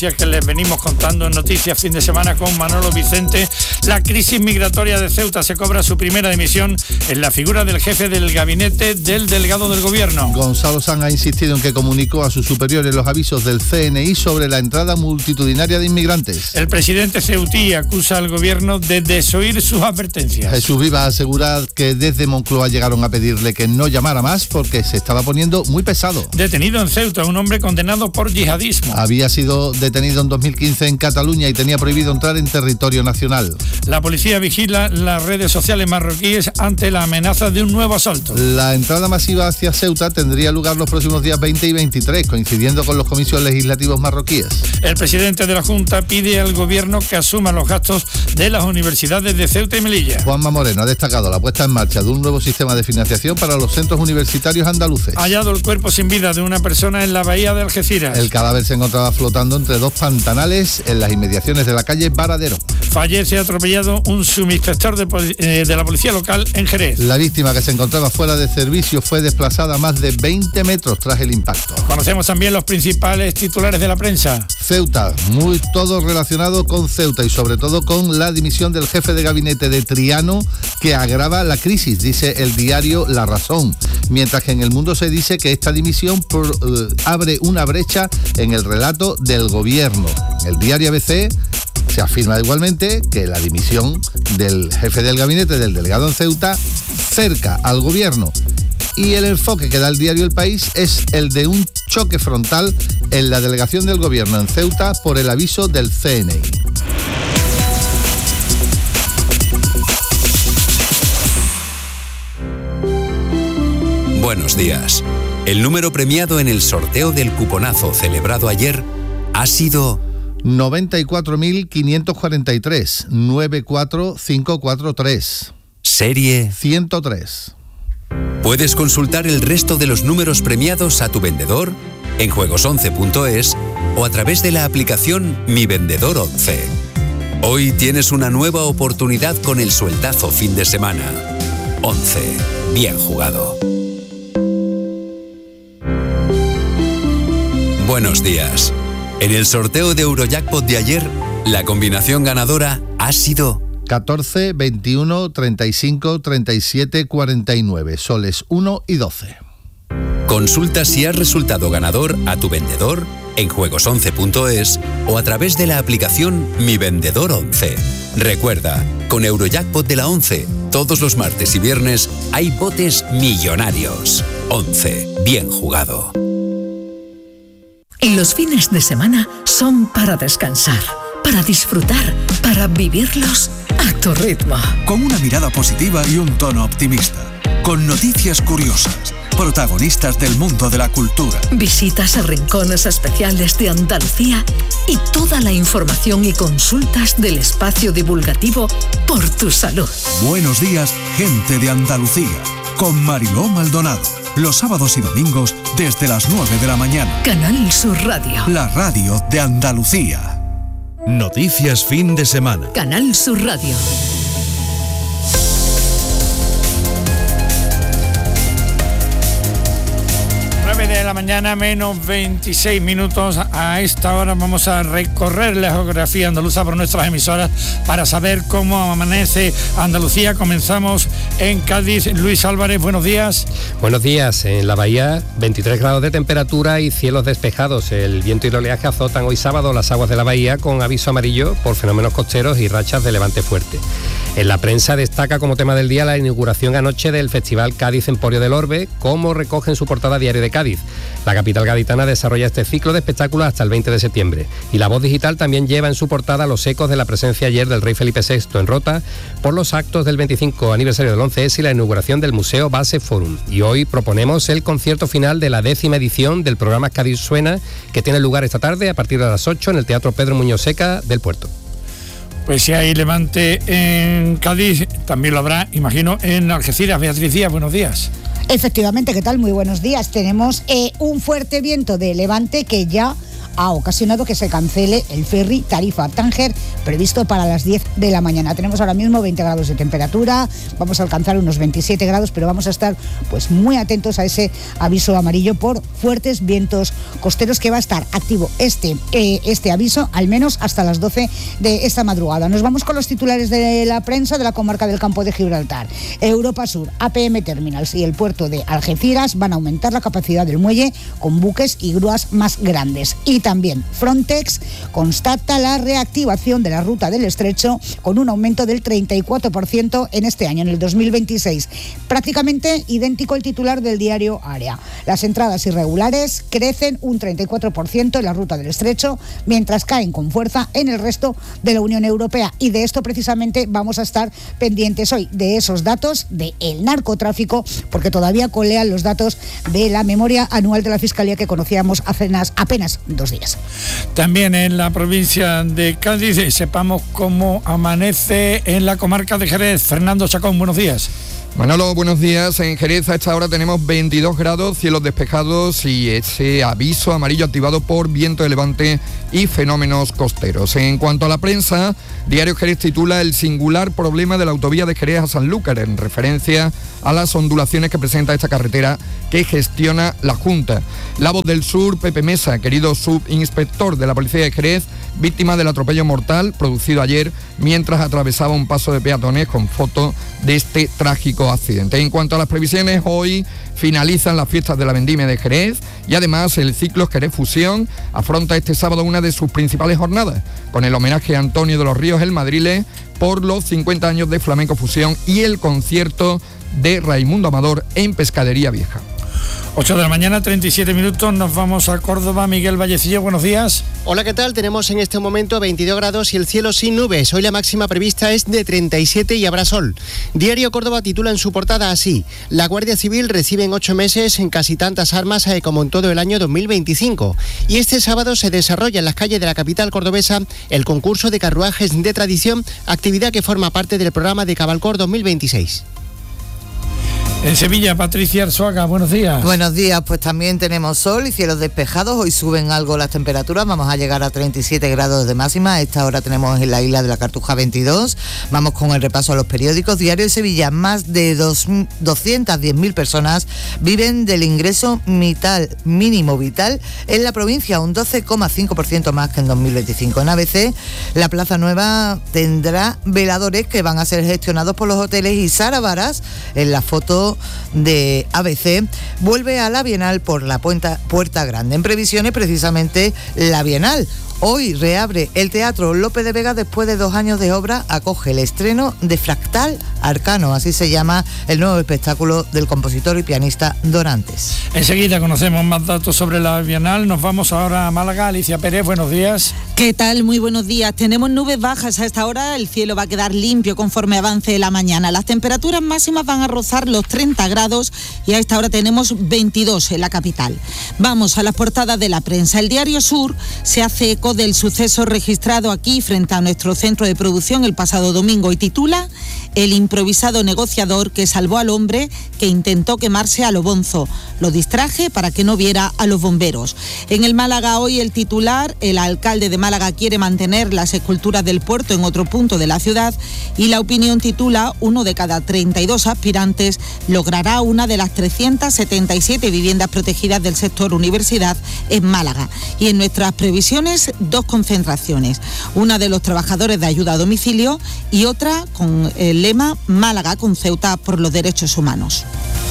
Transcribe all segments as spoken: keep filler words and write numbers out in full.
Que les venimos contando en Noticias Fin de Semana con Manolo Vicente. La crisis migratoria de Ceuta se cobra su primera dimisión en la figura del jefe del gabinete del delegado del gobierno. Gonzalo Sanz ha insistido en que comunicó a sus superiores los avisos del C N I sobre la entrada multitudinaria de inmigrantes. El presidente ceutí acusa al gobierno de desoír sus advertencias. Jesús Vivas asegura que desde Moncloa llegaron a pedirle que no llamara más porque se estaba poniendo muy pesado. Detenido en Ceuta un hombre condenado por yihadismo. Había sido detenido en dos mil quince en Cataluña y tenía prohibido entrar en territorio nacional. La policía vigila las redes sociales marroquíes ante la amenaza de un nuevo asalto. La entrada masiva hacia Ceuta tendría lugar los próximos días veinte y veintitrés, coincidiendo con los comicios legislativos marroquíes. El presidente de la Junta pide al gobierno que asuma los gastos de las universidades de Ceuta y Melilla. Juanma Moreno ha destacado la puesta en marcha de un nuevo sistema de financiación para los centros universitarios andaluces. Hallado el cuerpo sin vida de una persona en la bahía de Algeciras. El cadáver se encontraba flotando entre dos pantanales en las inmediaciones de la calle Varadero. Fallece atropellado un subinspector de, eh, de la policía local en Jerez. La víctima, que se encontraba fuera de servicio, fue desplazada a más de veinte metros tras el impacto. Conocemos también los principales titulares de la prensa. Ceuta, muy todo relacionado con Ceuta y sobre todo con la dimisión del jefe de gabinete de Triano, que agrava la crisis, dice el diario La Razón. Mientras que en El Mundo se dice que esta dimisión por, uh, abre una brecha en el relato del gobierno. El diario A B C se afirma igualmente que la dimisión del jefe del gabinete del delegado en Ceuta cerca al gobierno. Y el enfoque que da el diario El País es el de un choque frontal en la delegación del gobierno en Ceuta por el aviso del C N I. Buenos días. El número premiado en el sorteo del cuponazo celebrado ayer ha sido noventa y cuatro mil quinientos cuarenta y tres, nueve cuatro cinco cuatro tres. Serie ciento tres. Puedes consultar el resto de los números premiados a tu vendedor en juegos once punto es o a través de la aplicación Mi Vendedor once. Hoy tienes una nueva oportunidad con el sueldazo fin de semana. once. Bien jugado. Buenos días. En el sorteo de Eurojackpot de ayer, la combinación ganadora ha sido catorce, veintiuno, treinta y cinco, treinta y siete, cuarenta y nueve, soles uno y doce. Consulta si has resultado ganador a tu vendedor en juegos once punto es o a través de la aplicación Mi Vendedor once. Recuerda, con Eurojackpot de la once, todos los martes y viernes hay botes millonarios. once. Bien jugado. Los fines de semana son para descansar, para disfrutar, para vivirlos a tu ritmo. Con una mirada positiva y un tono optimista. Con noticias curiosas, protagonistas del mundo de la cultura. Visitas a rincones especiales de Andalucía y toda la información y consultas del espacio divulgativo Por tu Salud. Buenos días, gente de Andalucía, con Mariló Maldonado. Los sábados y domingos desde las nueve de la mañana. Canal Sur Radio. La radio de Andalucía. Noticias fin de semana. Canal Sur Radio. nueve de la mañana, menos veintiséis minutos. A esta hora vamos a recorrer la geografía andaluza por nuestras emisoras para saber cómo amanece Andalucía. Comenzamos en Cádiz. Luis Álvarez, buenos días. Buenos días. En la bahía, veintitrés grados de temperatura y cielos despejados. El viento y el oleaje azotan hoy sábado las aguas de la bahía con aviso amarillo por fenómenos costeros y rachas de levante fuerte. En la prensa destaca como tema del día la inauguración anoche del Festival Cádiz Emporio del Orbe, como recoge en su portada Diario de Cádiz. La capital gaditana desarrolla este ciclo de espectáculos hasta el veinte de septiembre. Y La Voz Digital también lleva en su portada los ecos de la presencia ayer del rey Felipe sexto en Rota por los actos del veinticinco aniversario del once ese y la inauguración del Museo Base Forum. Y hoy proponemos el concierto final de la décima edición del programa Cádiz Suena, que tiene lugar esta tarde a partir de las ocho en el Teatro Pedro Muñoz Seca del Puerto. Pues si hay levante en Cádiz, también lo habrá, imagino, en Algeciras. Beatriz Díaz, buenos días. Efectivamente, ¿qué tal? Muy buenos días. Tenemos eh, un fuerte viento de levante que ya ha ocasionado que se cancele el ferry Tarifa-Tánger previsto para las diez de la mañana. Tenemos ahora mismo veinte grados de temperatura, vamos a alcanzar unos veintisiete grados, pero vamos a estar pues muy atentos a ese aviso amarillo por fuertes vientos costeros, que va a estar activo este, eh, este aviso al menos hasta las doce de esta madrugada. Nos vamos con los titulares de la prensa de la comarca del Campo de Gibraltar. Europa Sur, A P M Terminals y el puerto de Algeciras van a aumentar la capacidad del muelle con buques y grúas más grandes. Y también Frontex constata la reactivación de la ruta del Estrecho con un aumento del treinta y cuatro por ciento en este año, en el dos mil veintiséis. Prácticamente idéntico el titular del diario Área. Las entradas irregulares crecen un treinta y cuatro por ciento en la ruta del Estrecho, mientras caen con fuerza en el resto de la Unión Europea. Y de esto precisamente vamos a estar pendientes hoy, de esos datos del narcotráfico, porque todavía colean los datos de la memoria anual de la Fiscalía que conocíamos hace apenas dos días. También en la provincia de Cádiz sepamos cómo amanece en la comarca de Jerez. Fernando Chacón, buenos días. Manolo, buenos días. En Jerez a esta hora tenemos veintidós grados, cielos despejados y ese aviso amarillo activado por viento de levante y fenómenos costeros. En cuanto a la prensa, Diario Jerez titula El singular problema de la autovía de Jerez a Sanlúcar, en referencia a las ondulaciones que presenta esta carretera que gestiona la Junta. La Voz del Sur, Pepe Mesa, querido subinspector de la Policía de Jerez, víctima del atropello mortal producido ayer mientras atravesaba un paso de peatones, con foto de este trágico accidente. En cuanto a las previsiones, hoy finalizan las fiestas de la Vendimia de Jerez y además el ciclo Jerez Fusión afronta este sábado una de sus principales jornadas, con el homenaje a Antonio de los Ríos el Madrile por los cincuenta años de Flamenco Fusión y el concierto de Raimundo Amador en Pescadería Vieja. ocho de la mañana, treinta y siete minutos, nos vamos a Córdoba. Miguel Vallecillo, buenos días. Hola, ¿qué tal? Tenemos en este momento veintidós grados y el cielo sin nubes. Hoy la máxima prevista es de treinta y siete y habrá sol. Diario Córdoba titula en su portada así: la Guardia Civil recibe en ocho meses en casi tantas armas eh, como en todo el año dos mil veinticinco. Y este sábado se desarrolla en las calles de la capital cordobesa el concurso de carruajes de tradición, actividad que forma parte del programa de Cabalcor dos mil veintiséis. En Sevilla, Patricia Arzuaga, buenos días. Buenos días, pues también tenemos sol y cielos despejados. Hoy suben algo las temperaturas, vamos a llegar a treinta y siete grados de máxima. A esta hora tenemos en la isla de la Cartuja veintidós. Vamos con el repaso a los periódicos. Diario de Sevilla, más de doscientas diez mil personas viven del ingreso vital, mínimo vital en la provincia, un doce coma cinco por ciento más que en dos mil veinticinco. En A B C, la Plaza Nueva tendrá veladores que van a ser gestionados por los hoteles, y Sara Varas, en la foto de A B C, vuelve a la Bienal por la puerta, puerta grande. En previsiones, precisamente la Bienal. Hoy reabre el Teatro Lope de Vega después de dos años de obra, acoge el estreno de Fractal Arcano, así se llama el nuevo espectáculo del compositor y pianista Dorantes. Enseguida conocemos más datos sobre la Bienal. Nos vamos ahora a Málaga. Alicia Pérez, buenos días. ¿Qué tal? Muy buenos días. Tenemos nubes bajas a esta hora, el cielo va a quedar limpio conforme avance la mañana. Las temperaturas máximas van a rozar los treinta grados y a esta hora tenemos veintidós en la capital. Vamos a las portadas de la prensa. El Diario Sur se hace eco del suceso registrado aquí frente a nuestro centro de producción el pasado domingo y titula El improvisado negociador que salvó al hombre que intentó quemarse a lo bonzo. Lo distraje para que no viera a los bomberos. En el Málaga hoy el titular: el alcalde de Málaga quiere mantener las esculturas del puerto en otro punto de la ciudad, y La Opinión titula: uno de cada treinta y dos aspirantes logrará una de las trescientas setenta y siete viviendas protegidas del sector universidad en Málaga. Y en nuestras previsiones, dos concentraciones, una de los trabajadores de ayuda a domicilio y otra con el lema Málaga con Ceuta por los derechos humanos.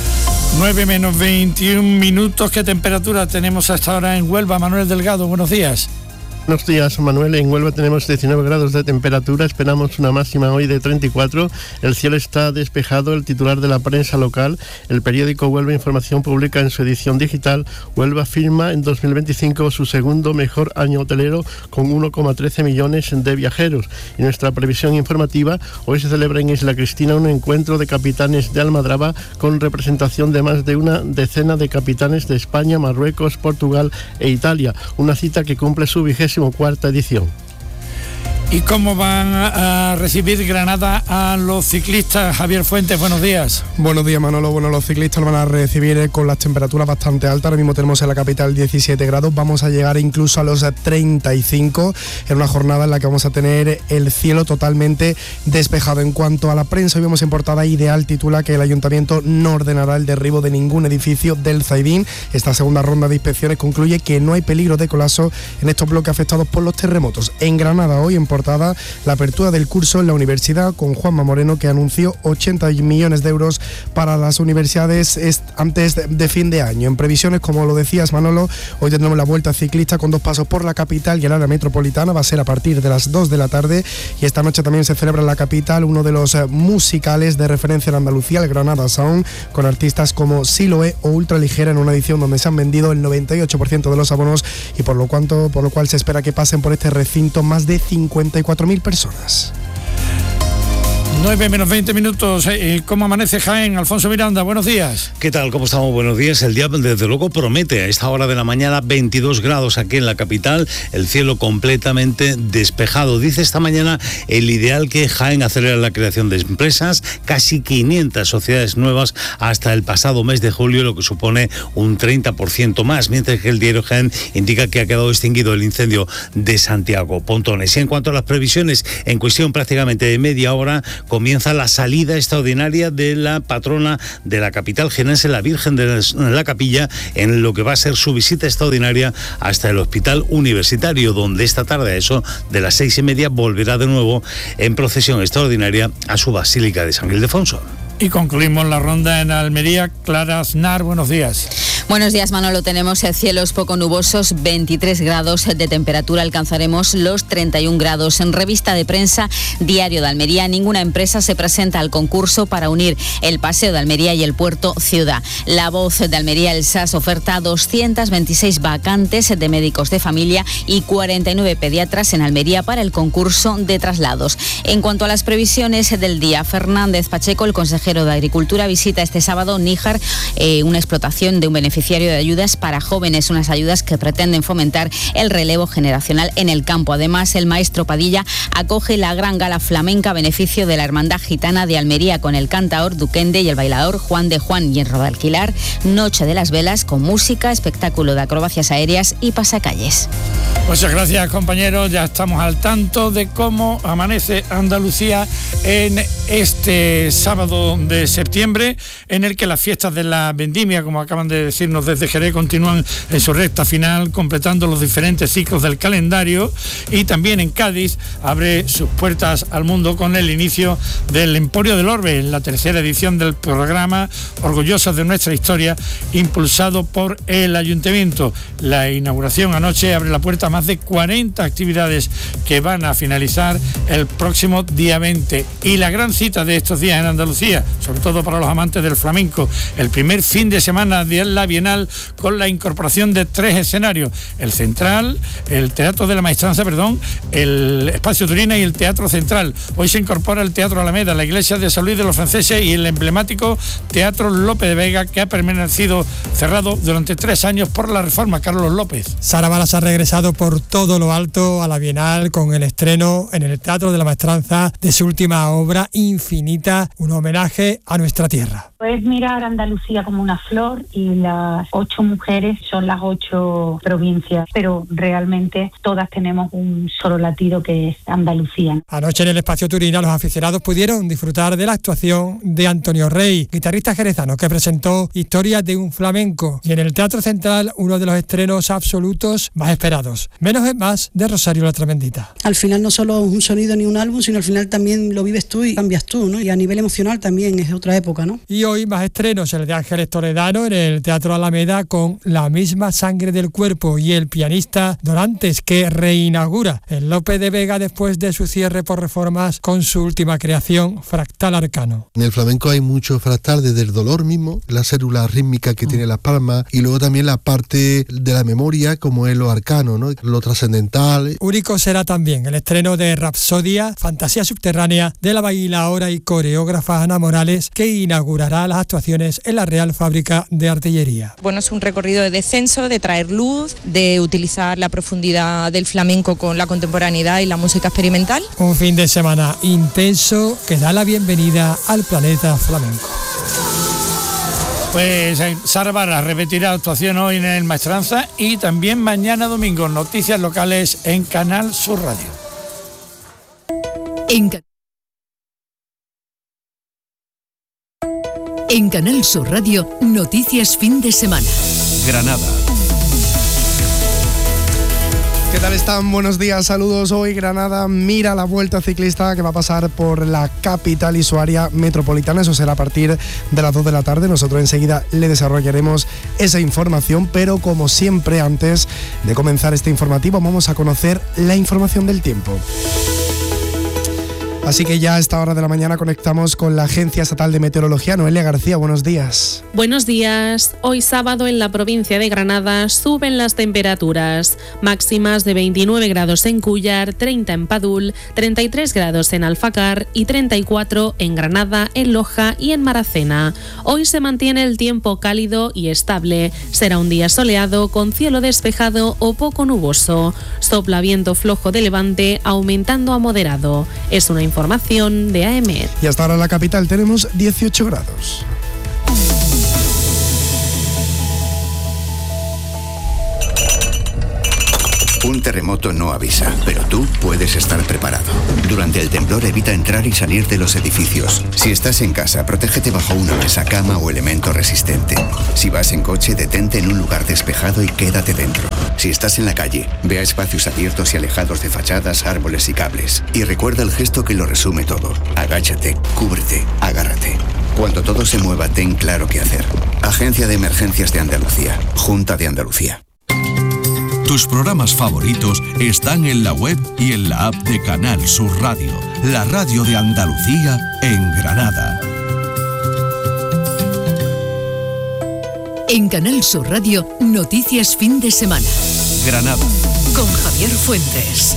nueve menos veintiún minutos. ¿Qué temperatura tenemos hasta ahora en Huelva? Manuel Delgado, buenos días. Buenos días, Manuel. En Huelva tenemos diecinueve grados de temperatura, esperamos una máxima hoy de treinta y cuatro. El cielo está despejado. El titular de la prensa local, el periódico Huelva Información, publica en su edición digital: Huelva firma en dos mil veinticinco su segundo mejor año hotelero con uno coma trece millones de viajeros. Y nuestra previsión informativa: hoy se celebra en Isla Cristina un encuentro de capitanes de Almadraba con representación de más de una decena de capitanes de España, Marruecos, Portugal e Italia. Una cita que cumple su vigésimo cuarta edición. ¿Y cómo van a recibir Granada a los ciclistas? Javier Fuentes, buenos días. Buenos días, Manolo. Bueno, los ciclistas lo van a recibir con las temperaturas bastante altas. Ahora mismo tenemos en la capital diecisiete grados. Vamos a llegar incluso a los treinta y cinco en una jornada en la que vamos a tener el cielo totalmente despejado. En cuanto a la prensa, hoy vemos en portada Ideal titula que el ayuntamiento no ordenará el derribo de ningún edificio del Zaidín. Esta segunda ronda de inspecciones concluye que no hay peligro de colapso en estos bloques afectados por los terremotos. En Granada, hoy en portada, la apertura del curso en la universidad con Juanma Moreno, que anunció ochenta millones de euros para las universidades antes de fin de año. En previsiones, como lo decías, Manolo, hoy tendremos la vuelta ciclista con dos pasos por la capital y el área metropolitana. Va a ser a partir de las dos de la tarde, y esta noche también se celebra en la capital uno de los musicales de referencia en Andalucía, el Granada Sound, con artistas como Siloé o Ultraligera, en una edición donde se han vendido el noventa y ocho por ciento de los abonos, y por lo, cuanto, por lo cual se espera que pasen por este recinto más de cincuenta y cuatro mil personas. nueve menos veinte minutos. ¿Cómo amanece Jaén? Alfonso Miranda, buenos días. ¿Qué tal? ¿Cómo estamos? Buenos días. El día, desde luego, promete a esta hora de la mañana veintidós grados aquí en la capital, el cielo completamente despejado. Dice esta mañana el Ideal que Jaén acelera la creación de empresas, casi quinientas sociedades nuevas hasta el pasado mes de julio, lo que supone un treinta por ciento más, mientras que el diario Jaén indica que ha quedado extinguido el incendio de Santiago Pontones. Y en cuanto a las previsiones, en cuestión prácticamente de media hora, comienza la salida extraordinaria de la patrona de la capital jienense, la Virgen de la Capilla, en lo que va a ser su visita extraordinaria hasta el Hospital Universitario, donde esta tarde, a eso de las seis y media, volverá de nuevo en procesión extraordinaria a su Basílica de San Ildefonso. Y concluimos la ronda en Almería. Clara Aznar, buenos días. Buenos días, Manolo. Tenemos cielos poco nubosos, veintitrés grados de temperatura, alcanzaremos los treinta y un grados. En revista de prensa, Diario de Almería, ninguna empresa se presenta al concurso para unir el Paseo de Almería y el Puerto Ciudad. La Voz de Almería, el S A S, oferta doscientas veintiséis vacantes de médicos de familia y cuarenta y nueve pediatras en Almería para el concurso de traslados. En cuanto a las previsiones del día, Fernández Pacheco, el consejero de Agricultura, visita este sábado Níjar, eh, una explotación de un beneficiario de ayudas para jóvenes, unas ayudas que pretenden fomentar el relevo generacional en el campo. Además, el maestro Padilla acoge la gran gala flamenca a beneficio de la Hermandad Gitana de Almería, con el cantaor Duquende y el bailador Juan de Juan, y en Rodalquilar, Noche de las Velas con música, espectáculo de acrobacias aéreas y pasacalles. Muchas gracias, compañeros. Ya estamos al tanto de cómo amanece Andalucía en este sábado de septiembre, en el que las fiestas de la vendimia, como acaban de decirnos desde Jerez, continúan en su recta final, completando los diferentes ciclos del calendario. Y también en Cádiz abre sus puertas al mundo con el inicio del Emporio del Orbe, la tercera edición del programa Orgullosos de Nuestra Historia, impulsado por el Ayuntamiento. La inauguración anoche abre la puerta a más de cuarenta actividades que van a finalizar el próximo día veinte. Y la gran cita de estos días en Andalucía, sobre todo para los amantes del flamenco, el primer fin de semana de la Bienal, con la incorporación de tres escenarios: el Central, el Teatro de la Maestranza, perdón, el Espacio Turina y el Teatro Central. Hoy se incorpora el Teatro Alameda, la Iglesia de San Luis de los Franceses y el emblemático Teatro Lope de Vega, que ha permanecido cerrado durante tres años por la reforma. Carlos López. Sara Balas ha regresado por todo lo alto a la Bienal con el estreno en el Teatro de la Maestranza de su última obra, Infinita, un homenaje a nuestra tierra. Puedes mirar Andalucía como una flor y las ocho mujeres son las ocho provincias, pero realmente todas tenemos un solo latido, que es Andalucía. Anoche en el Espacio Turina los aficionados pudieron disfrutar de la actuación de Antonio Rey, guitarrista jerezano, que presentó Historias de un flamenco, y en el Teatro Central uno de los estrenos absolutos más esperados, Menos es más, de Rosario la Tremendita. Al final no solo es un sonido ni un álbum, sino al final también lo vives tú y cambias tú, ¿no? Y a nivel emocional también es otra época, ¿no? Y hoy más estrenos, el de Ángeles Toledano en el Teatro Alameda con La misma sangre del cuerpo, y el pianista Dorantes, que reinaugura el Lope de Vega después de su cierre por reformas con su última creación, Fractal Arcano. En el flamenco hay mucho fractal, desde el dolor mismo, la célula rítmica que mm. tiene las palmas, y luego también la parte de la memoria, como es lo arcano, ¿no? Lo trascendental. Único será también el estreno de Rapsodia, fantasía subterránea, de la bailaora y coreógrafa Ana Morales, que inaugurará coordinará las actuaciones en la Real Fábrica de Artillería. Bueno, es un recorrido de descenso, de traer luz, de utilizar la profundidad del flamenco con la contemporaneidad y la música experimental. Un fin de semana intenso que da la bienvenida al planeta flamenco. Pues Sara Barra repetirá actuación hoy en el Maestranza y también mañana domingo noticias locales en Canal Sur Radio. En, en Canal Sur Radio, noticias fin de semana. Granada. ¿Qué tal están? Buenos días, saludos. Hoy Granada mira la vuelta ciclista que va a pasar por la capital y su área metropolitana. Eso será a partir de las dos de la tarde. Nosotros enseguida le desarrollaremos esa información, pero como siempre, antes de comenzar este informativo, vamos a conocer la información del tiempo. Así que ya a esta hora de la mañana conectamos con la Agencia Estatal de Meteorología. Noelia García, buenos días. Buenos días. Hoy sábado en la provincia de Granada suben las temperaturas. Máximas de veintinueve grados en Cúllar, treinta en Padul, treinta y tres grados en Alfacar y treinta y cuatro en Granada, en Loja y en Maracena. Hoy se mantiene el tiempo cálido y estable. Será un día soleado con cielo despejado o poco nuboso. Sopla viento flojo de levante aumentando a moderado. Es una información de A E M E D. Y hasta ahora en la capital tenemos dieciocho grados. Un terremoto no avisa, pero tú puedes estar preparado. Durante el temblor evita entrar y salir de los edificios. Si estás en casa, protégete bajo una mesa, cama o elemento resistente. Si vas en coche, detente en un lugar despejado y quédate dentro. Si estás en la calle, ve a espacios abiertos y alejados de fachadas, árboles y cables. Y recuerda el gesto que lo resume todo. Agáchate, cúbrete, agárrate. Cuando todo se mueva, ten claro qué hacer. Agencia de Emergencias de Andalucía. Junta de Andalucía. Tus programas favoritos están en la web y en la app de Canal Sur Radio, la radio de Andalucía en Granada. En Canal Sur Radio, noticias fin de semana. Granada. Con Javier Fuentes.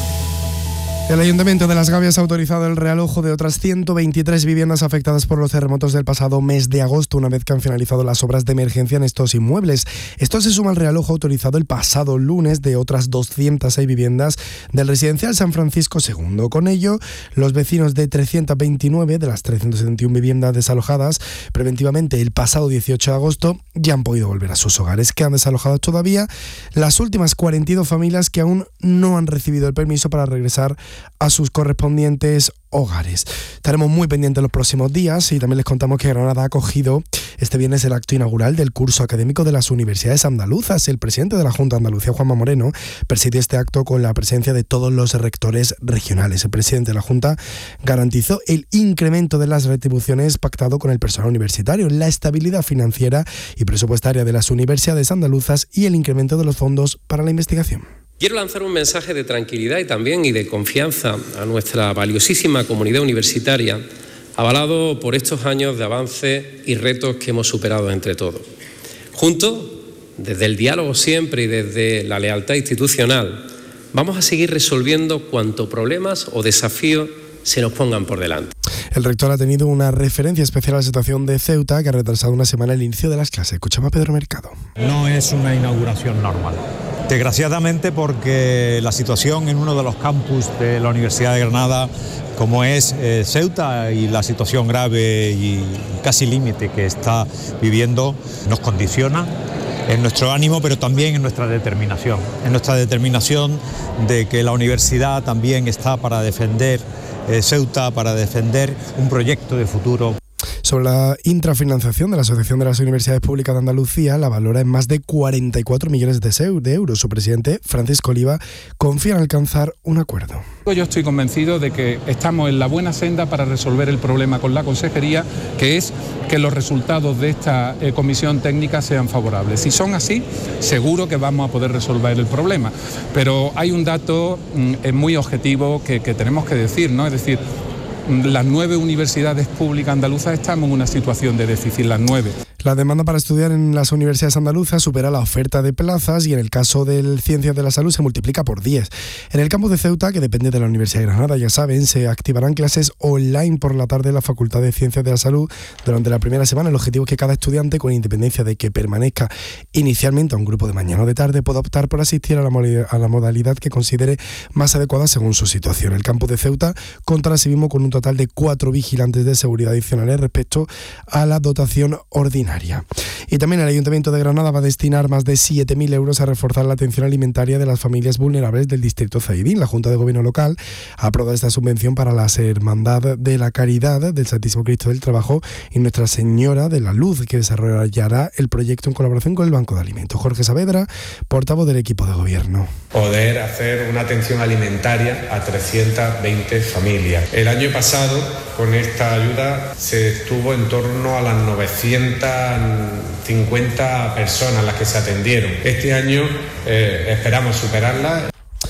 El Ayuntamiento de Las Gavias ha autorizado el realojo de otras ciento veintitrés viviendas afectadas por los terremotos del pasado mes de agosto, una vez que han finalizado las obras de emergencia en estos inmuebles. Esto se suma al realojo autorizado el pasado lunes de otras doscientas seis viviendas del residencial San Francisco segundo. Con ello, los vecinos de trescientas veintinueve de las trescientas setenta y una viviendas desalojadas preventivamente el pasado dieciocho de agosto ya han podido volver a sus hogares. Quedan desalojadas todavía las últimas cuarenta y dos familias que aún no han recibido el permiso para regresar a sus correspondientes hogares. Estaremos muy pendientes los próximos días y también les contamos que Granada ha acogido este viernes el acto inaugural del curso académico de las universidades andaluzas. El presidente de la Junta de Andalucía, Juanma Moreno, presidió este acto con la presencia de todos los rectores regionales. El presidente de la Junta garantizó el incremento de las retribuciones pactado con el personal universitario, la estabilidad financiera y presupuestaria de las universidades andaluzas y el incremento de los fondos para la investigación. Quiero lanzar un mensaje de tranquilidad y también y de confianza a nuestra valiosísima comunidad universitaria, avalado por estos años de avance y retos que hemos superado entre todos. Juntos, desde el diálogo siempre y desde la lealtad institucional, vamos a seguir resolviendo cuantos problemas o desafíos se nos pongan por delante. El rector ha tenido una referencia especial a la situación de Ceuta, que ha retrasado una semana el inicio de las clases. Escuchamos a Pedro Mercado. No es una inauguración normal. Desgraciadamente, porque la situación en uno de los campus de la Universidad de Granada, como es eh, Ceuta, y la situación grave y casi límite que está viviendo, nos condiciona en nuestro ánimo, pero también en nuestra determinación. En nuestra determinación de que la universidad también está para defender eh, Ceuta, para defender un proyecto de futuro. Sobre la infrafinanciación de la Asociación de las Universidades Públicas de Andalucía, la valora en más de cuarenta y cuatro millones de euros. Su presidente, Francisco Oliva, confía en alcanzar un acuerdo. Yo estoy convencido de que estamos en la buena senda para resolver el problema con la consejería, que es que los resultados de esta eh, comisión técnica sean favorables. Si son así, seguro que vamos a poder resolver el problema. Pero hay un dato mm, muy objetivo que, que tenemos que decir, ¿no? Es decir, las nueve universidades públicas andaluzas estamos en una situación de déficit, las nueve. La demanda para estudiar en las universidades andaluzas supera la oferta de plazas y en el caso de Ciencias de la Salud se multiplica por diez. En el campus de Ceuta, que depende de la Universidad de Granada, ya saben, se activarán clases online por la tarde en la Facultad de Ciencias de la Salud durante la primera semana. El objetivo es que cada estudiante, con independencia de que permanezca inicialmente a un grupo de mañana o de tarde, pueda optar por asistir a la, modalidad, a la modalidad que considere más adecuada según su situación. El campus de Ceuta contará asimismo con un total de cuatro vigilantes de seguridad adicionales respecto a la dotación ordinaria. Y también el Ayuntamiento de Granada va a destinar más de siete mil euros a reforzar la atención alimentaria de las familias vulnerables del distrito Zaidín. La Junta de Gobierno local ha aprobado esta subvención para la Hermandad de la Caridad del Santísimo Cristo del Trabajo y Nuestra Señora de la Luz, que desarrollará el proyecto en colaboración con el Banco de Alimentos. Jorge Saavedra, portavoz del equipo de gobierno. Poder hacer una atención alimentaria a trescientas veinte familias. El año pasado, con esta ayuda, se estuvo en torno a las novecientas cincuenta personas las que se atendieron. Este año eh, esperamos superarla.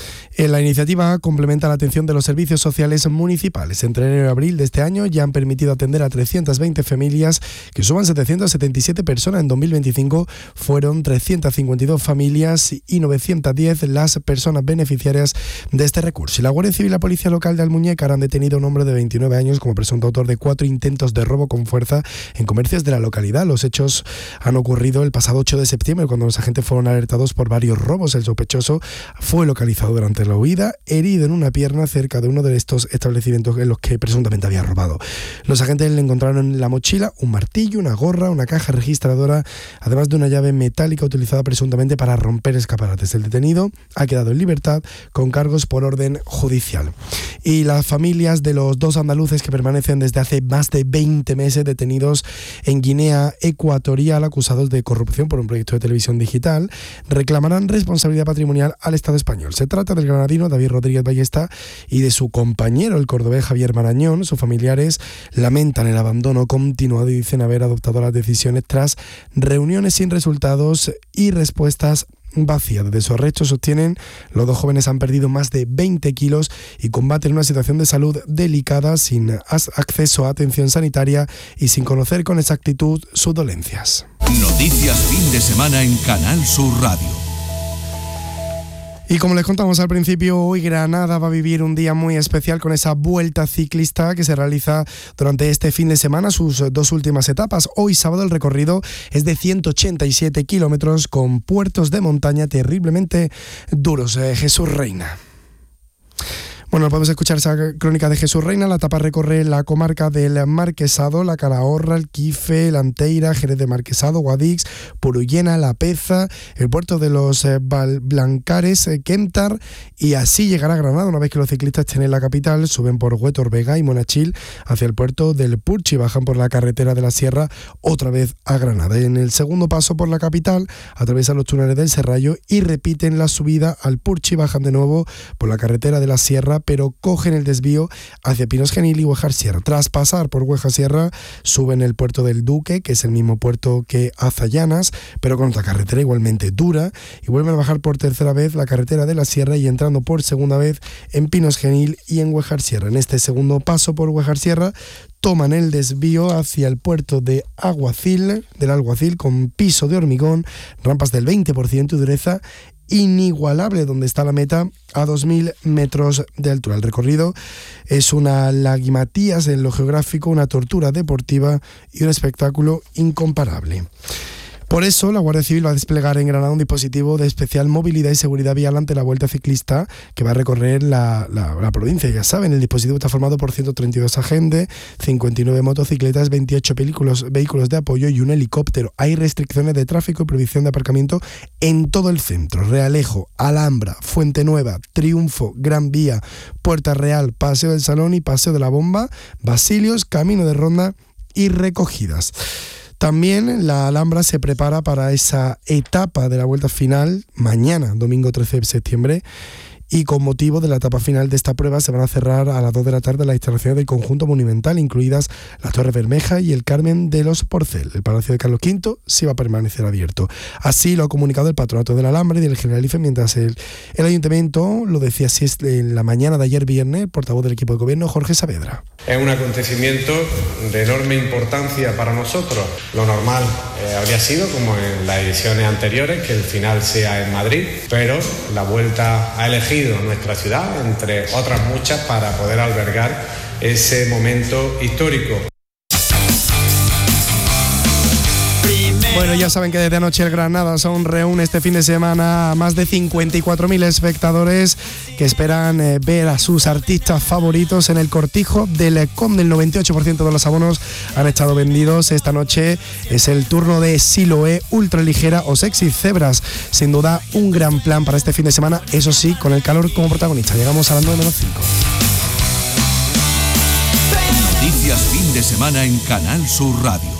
La iniciativa complementa la atención de los servicios sociales municipales. Entre enero y abril de este año ya han permitido atender a trescientas veinte familias, que suman setecientas setenta y siete personas. En dos mil veinticinco fueron trescientas cincuenta y dos familias y novecientas diez las personas beneficiarias de este recurso. Y la Guardia Civil y la Policía Local de Almuñécar han detenido a un hombre de veintinueve años como presunto autor de cuatro intentos de robo con fuerza en comercios de la localidad. Los hechos han ocurrido el pasado ocho de septiembre, cuando los agentes fueron alertados por varios robos. El sospechoso fue localizado durante la huida, herido en una pierna cerca de uno de estos establecimientos en los que presuntamente había robado. Los agentes le encontraron en la mochila un martillo, una gorra, una caja registradora, además de una llave metálica utilizada presuntamente para romper escaparates. El detenido ha quedado en libertad con cargos por orden judicial. Y las familias de los dos andaluces que permanecen desde hace más de veinte meses detenidos en Guinea Ecuatorial, acusados de corrupción por un proyecto de televisión digital, reclamarán responsabilidad patrimonial al Estado español. Se trata del granadino David Rodríguez Ballesta y de su compañero, el cordobés Javier Marañón. Sus familiares lamentan el abandono continuado y dicen haber adoptado las decisiones tras reuniones sin resultados y respuestas vacías. Desde su arresto sostienen los dos jóvenes han perdido más de veinte kilos y combaten una situación de salud delicada, sin acceso a atención sanitaria y sin conocer con exactitud sus dolencias. Noticias fin de semana en Canal Sur Radio. Y como les contamos al principio, hoy Granada va a vivir un día muy especial con esa vuelta ciclista que se realiza durante este fin de semana, sus dos últimas etapas. Hoy sábado el recorrido es de ciento ochenta y siete kilómetros con puertos de montaña terriblemente duros. Eh, Jesús Reina. Bueno, podemos escuchar esa crónica de Jesús Reina. La etapa recorre la comarca del Marquesado, la Calahorra, el Quife, la Anteira, Jerez de Marquesado, Guadix, Purullena, La Peza, el puerto de los eh, Blancares, eh, Quentar, y así llegará a Granada. Una vez que los ciclistas estén en la capital, suben por Huétor Vega y Monachil hacia el puerto del Purchi, bajan por la carretera de la Sierra otra vez a Granada. En el segundo paso por la capital, atraviesan los túneles del Serrallo y repiten la subida al Purchi, bajan de nuevo por la carretera de la Sierra, pero cogen el desvío hacia Pinos Genil y Huejar Sierra. Tras pasar por Huejar Sierra, suben el puerto del Duque, que es el mismo puerto que Azallanas, pero con otra carretera igualmente dura, y vuelven a bajar por tercera vez la carretera de la Sierra y entrando por segunda vez en Pinos Genil y en Huejar Sierra. En este segundo paso por Huejar Sierra, toman el desvío hacia el puerto de Alguacil, del Alguacil, con piso de hormigón, rampas del veinte por ciento y dureza inigualable, donde está la meta a dos mil metros de altura. El recorrido es una lagimatías en lo geográfico, una tortura deportiva y un espectáculo incomparable. Por eso, la Guardia Civil va a desplegar en Granada un dispositivo de especial movilidad y seguridad vial ante la vuelta ciclista que va a recorrer la, la, la provincia. Ya saben, el dispositivo está formado por ciento treinta y dos agentes, cincuenta y nueve motocicletas, veintiocho vehículos, vehículos de apoyo y un helicóptero. Hay restricciones de tráfico y prohibición de aparcamiento en todo el centro. Realejo, Alhambra, Fuente Nueva, Triunfo, Gran Vía, Puerta Real, Paseo del Salón y Paseo de la Bomba, Basilios, Camino de Ronda y Recogidas. También la Alhambra se prepara para esa etapa de la vuelta final mañana, domingo trece de septiembre, y con motivo de la etapa final de esta prueba se van a cerrar a las dos de la tarde las instalaciones del conjunto monumental, incluidas la Torre Bermeja y el Carmen de los Porcel. El Palacio de Carlos quinto sí va a permanecer abierto. Así lo ha comunicado el Patronato de la Alhambra y del Generalife, mientras el, el Ayuntamiento lo decía así en la mañana de ayer viernes, el portavoz del equipo de gobierno, Jorge Saavedra. Es un acontecimiento de enorme importancia para nosotros. Lo normal eh, habría sido, como en las ediciones anteriores, que el final sea en Madrid, pero la Vuelta ha elegido nuestra ciudad, entre otras muchas, para poder albergar ese momento histórico. Bueno, ya saben que desde anoche el Granada Sound reúne este fin de semana a más de cincuenta y cuatro mil espectadores que esperan eh, ver a sus artistas favoritos en el cortijo del Conde. El noventa y ocho por ciento de los abonos han estado vendidos. Esta noche es el turno de Siloé, Ultraligera o Sexy Zebras. Sin duda un gran plan para este fin de semana, eso sí, con el calor como protagonista. Llegamos a las nueve menos cinco. Noticias fin de semana en Canal Sur Radio.